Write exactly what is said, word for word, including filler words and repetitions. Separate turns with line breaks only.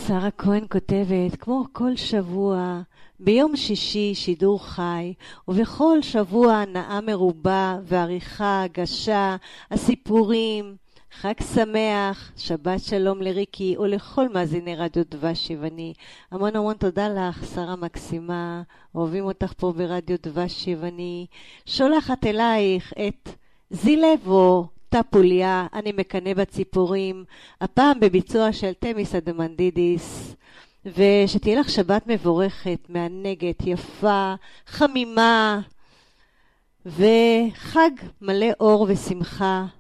שרה כהן כותבת, כמו כל שבוע, ביום שישי שידור חי, ובכל שבוע הנאה מרובה ועריכה, הגשה, הסיפורים, חג שמח, שבת שלום לריקי ולכל מאזיני רדיו דבש יווני. המון המון תודה לך, שרה מקסימה, אוהבים אותך פה ברדיו דבש יווני. שולחת אלייך את זילבו טפוליה, אני מקנה בציפורים, הפעם בביצוע של תמיס אדמנדידיס, ושתהיה לך שבת מבורכת, מענגת, יפה, חמימה, וחג מלא אור ושמחה